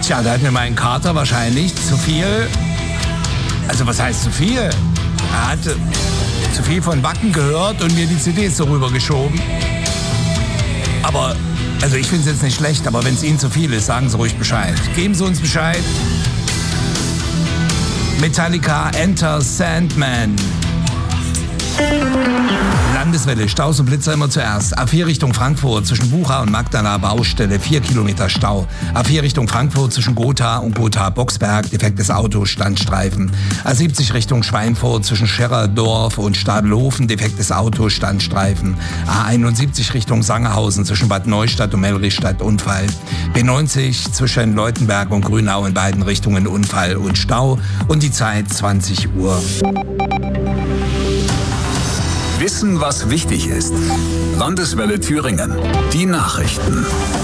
Tja, da hat mir mein Kater wahrscheinlich zu viel, also was heißt zu viel? Er hat zu viel von Wacken gehört und mir die CDs so rübergeschoben. Aber, also ich finde es jetzt nicht schlecht, aber wenn es Ihnen zu viel ist, sagen Sie ruhig Bescheid. Geben Sie uns Bescheid. Metallica, Enter Sandman. Landeswelle, Staus und Blitzer immer zuerst. A4 Richtung Frankfurt zwischen Bucha und Magdala Baustelle, 4 Kilometer Stau. A4 Richtung Frankfurt zwischen Gotha und Gotha-Boxberg, defektes Auto, Standstreifen. A70 Richtung Schweinfurt zwischen Schererdorf und Stadelhofen, defektes Auto, Standstreifen. A71 Richtung Sangerhausen zwischen Bad Neustadt und Mellrichstadt, Unfall. B90 zwischen Leutenberg und Grünau in beiden Richtungen, Unfall und Stau. Und die Zeit 20 Uhr. Wissen, was wichtig ist. Landeswelle Thüringen. Die Nachrichten.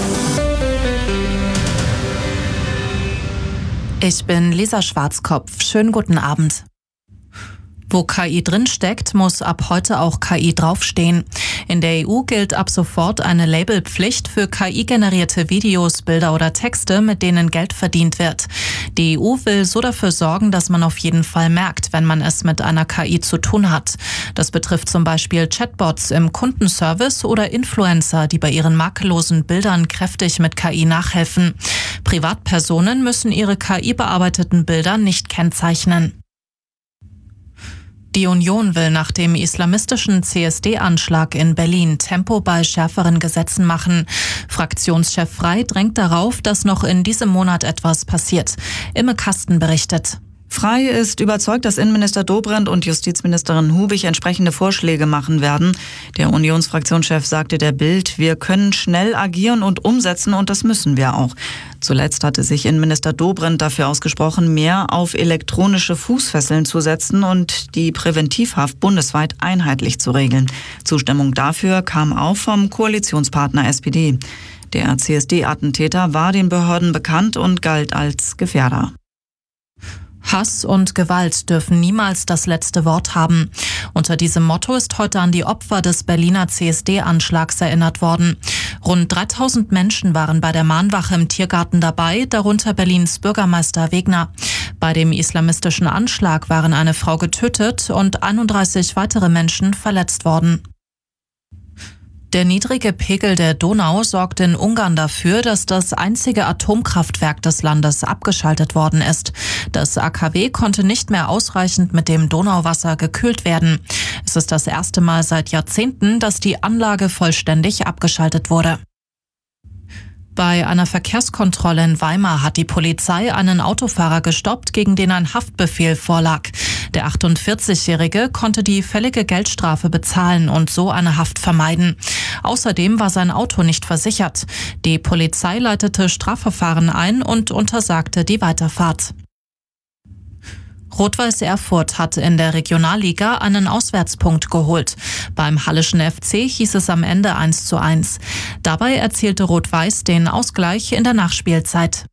Ich bin Lisa Schwarzkopf. Schönen guten Abend. Wo KI drinsteckt, muss ab heute auch KI draufstehen. In der EU gilt ab sofort eine Labelpflicht für KI-generierte Videos, Bilder oder Texte, mit denen Geld verdient wird. Die EU will so dafür sorgen, dass man auf jeden Fall merkt, wenn man es mit einer KI zu tun hat. Das betrifft zum Beispiel Chatbots im Kundenservice oder Influencer, die bei ihren makellosen Bildern kräftig mit KI nachhelfen. Privatpersonen müssen ihre KI-bearbeiteten Bilder nicht kennzeichnen. Die Union will nach dem islamistischen CSD-Anschlag in Berlin Tempo bei schärferen Gesetzen machen. Fraktionschef Frey drängt darauf, dass noch in diesem Monat etwas passiert. Imme Kasten berichtet. Frey ist überzeugt, dass Innenminister Dobrindt und Justizministerin Hubig entsprechende Vorschläge machen werden. Der Unionsfraktionschef sagte der Bild, wir können schnell agieren und umsetzen und das müssen wir auch. Zuletzt hatte sich Innenminister Dobrindt dafür ausgesprochen, mehr auf elektronische Fußfesseln zu setzen und die Präventivhaft bundesweit einheitlich zu regeln. Zustimmung dafür kam auch vom Koalitionspartner SPD. Der CSD-Attentäter war den Behörden bekannt und galt als Gefährder. Hass und Gewalt dürfen niemals das letzte Wort haben. Unter diesem Motto ist heute an die Opfer des Berliner CSD-Anschlags erinnert worden. Rund 3000 Menschen waren bei der Mahnwache im Tiergarten dabei, darunter Berlins Bürgermeister Wegner. Bei dem islamistischen Anschlag waren eine Frau getötet und 31 weitere Menschen verletzt worden. Der niedrige Pegel der Donau sorgt in Ungarn dafür, dass das einzige Atomkraftwerk des Landes abgeschaltet worden ist. Das AKW konnte nicht mehr ausreichend mit dem Donauwasser gekühlt werden. Es ist das erste Mal seit Jahrzehnten, dass die Anlage vollständig abgeschaltet wurde. Bei einer Verkehrskontrolle in Weimar hat die Polizei einen Autofahrer gestoppt, gegen den ein Haftbefehl vorlag. Der 48-Jährige konnte die fällige Geldstrafe bezahlen und so eine Haft vermeiden. Außerdem war sein Auto nicht versichert. Die Polizei leitete Strafverfahren ein und untersagte die Weiterfahrt. Rot-Weiß Erfurt hat in der Regionalliga einen Auswärtspunkt geholt. Beim Halleschen FC hieß es am Ende 1:1. Dabei erzielte Rot-Weiß den Ausgleich in der Nachspielzeit.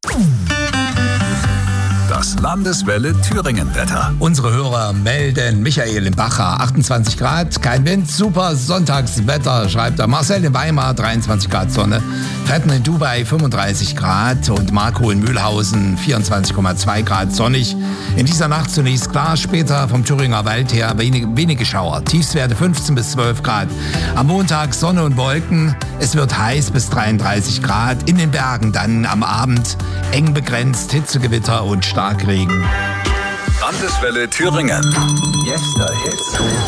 Das Landeswelle Thüringen-Wetter. Unsere Hörer melden: Michael in Bacha, 28 Grad, kein Wind, super Sonntagswetter, schreibt er. Marcel in Weimar, 23 Grad Sonne. Fetten in Dubai, 35 Grad und Marco in Mühlhausen, 24,2 Grad sonnig. In dieser Nacht zunächst klar, später vom Thüringer Wald her wenige Schauer. Tiefstwerte 15 bis 12 Grad. Am Montag Sonne und Wolken. Es wird heiß bis 33 Grad. In den Bergen dann am Abend eng begrenzt Hitzegewitter und Starkregen. Landeswelle Thüringen. Jetzt der Hit.